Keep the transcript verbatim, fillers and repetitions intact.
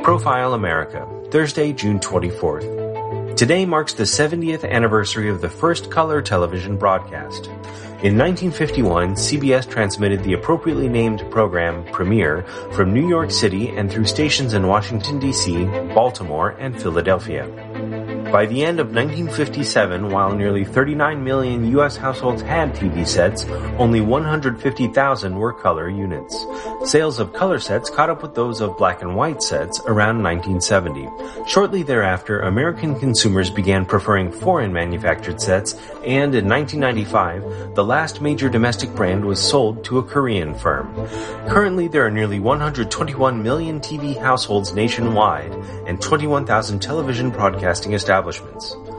Profile America, Thursday, June twenty-fourth. Today marks the seventieth anniversary of the first color television broadcast. In nineteen fifty-one, C B S transmitted the appropriately named program Premiere from New York City and through stations in Washington, D C, Baltimore, and Philadelphia. By the end of nineteen fifty-seven, while nearly thirty-nine million U S households had T V sets, only one hundred fifty thousand were color units. Sales of color sets caught up with those of black and white sets around nineteen seventy. Shortly thereafter, American consumers began preferring foreign manufactured sets, and in nineteen ninety-five, the last major domestic brand was sold to a Korean firm. Currently, there are nearly one hundred twenty-one million T V households nationwide and twenty-one thousand television broadcasting establishments.